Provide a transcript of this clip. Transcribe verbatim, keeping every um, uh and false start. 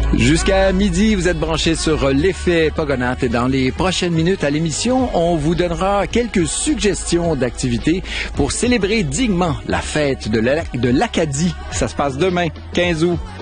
Jusqu'à midi, vous êtes branchés sur l'effet Pogonath et dans les prochaines minutes à l'émission, on vous donnera quelques suggestions d'activités pour célébrer dignement la fête de l'Acadie. Ça se passe demain, quinze août.